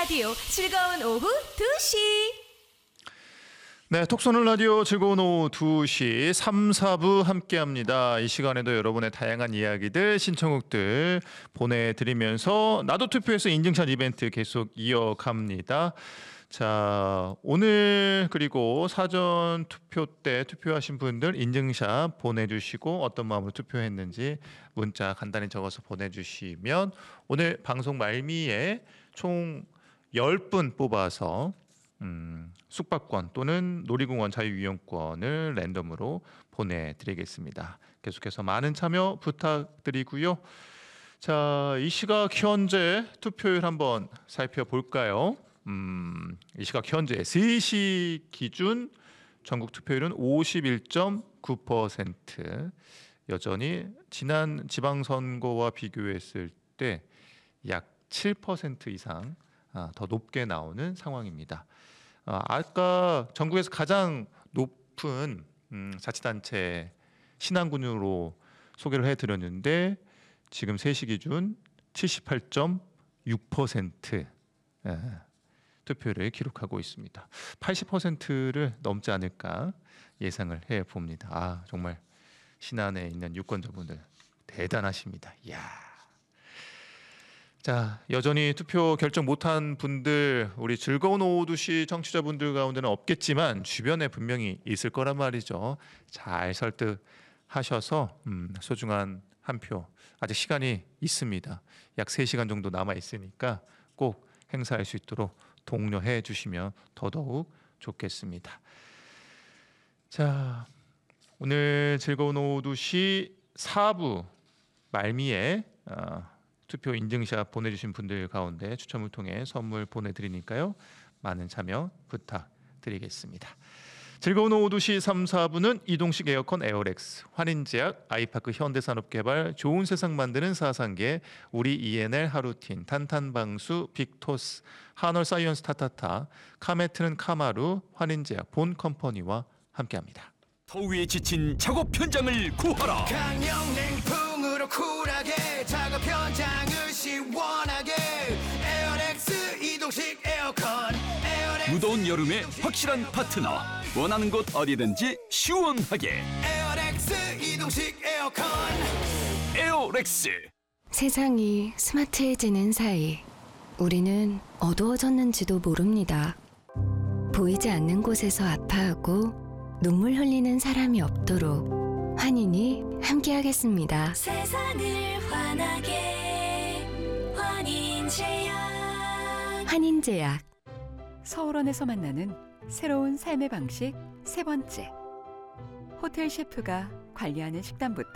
라디오 즐거운 오후 2시. 네, 톡 쏘는 라디오 즐거운 오후 2시 3, 4부 함께합니다. 이 시간에도 여러분의 다양한 이야기들, 신청곡들 보내드리면서 나도 투표해서 인증샷 이벤트 계속 이어갑니다. 자, 오늘 그리고 사전 투표 때 투표하신 분들 인증샷 보내주시고 어떤 마음으로 투표했는지 문자 간단히 적어서 보내주시면 오늘 방송 말미에 총 10분 뽑아서 숙박권 또는 놀이공원 자유이용권을 랜덤으로 보내드리겠습니다. 계속해서 많은 참여 부탁드리고요. 자, 이 시각 현재 투표율 한번 살펴볼까요? 이 시각 현재 3시 기준 전국 투표율은 51.9%. 여전히 지난 지방선거와 비교했을 때 약 7% 이상 더 높게 나오는 상황입니다. 아까 전국에서 가장 높은 자치단체 신안군으로 소개를 해드렸는데 지금 3시 기준 78.6% 투표를 기록하고 있습니다. 80%를 넘지 않을까 예상을 해봅니다. 정말 신안에 있는 유권자분들 대단하십니다. 이야. 자, 여전히 투표 결정 못한 분들, 우리 즐거운 오후 2시 청취자분들 가운데는 없겠지만 주변에 분명히 있을 거란 말이죠. 잘 설득하셔서 소중한 한 표, 아직 시간이 있습니다. 약 3시간 정도 남아 있으니까 꼭 행사할 수 있도록 독려해 주시면 더더욱 좋겠습니다. 자, 오늘 즐거운 오후 2시 4부 말미에 투표 인증샷 보내주신 분들 가운데 추첨을 통해 선물 보내드리니까요. 많은 참여 부탁드리겠습니다. 즐거운 오후 2시 3, 4부는 이동식 에어컨 에어렉스, 환인제약, 아이파크 현대산업개발, 좋은 세상 만드는 사상계, 우리 ENL 하루틴, 탄탄방수, 빅토스, 한월사이언스 타타타, 카메트는 카마루, 환인제약, 본컴퍼니와 함께합니다. 더위에 지친 작업 현장을 구하라. 강력냉풍으로 쿨하게 작업 현장을 시원하게 에어렉스 이동식 에어컨 에어렉스 무더운 여름에 확실한 파트너. 원하는 곳 어디든지 시원하게. 에어렉스 이동식 에어컨 에어렉스. 세상이 스마트해지는 사이 우리는 어두워졌는지도 모릅니다. 보이지 않는 곳에서 아파하고 눈물 흘리는 사람이 없도록 환인이 함께하겠습니다. 세상을 환하게 환인제약. 환인제약. 서울원에서 만나는 새로운 삶의 방식 세 번째. 호텔 셰프가 관리하는 식단부터